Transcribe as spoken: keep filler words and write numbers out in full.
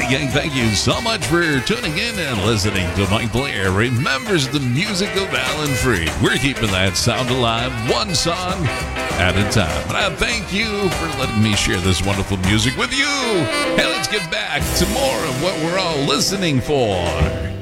right, gang, thank you so much for tuning in and listening to Mike Blair Remembers the Music of Alan Freed. We're keeping that sound alive, one song at a time. And I thank you for letting me share this wonderful music with you. Hey, let's get back to more of what we're all listening for.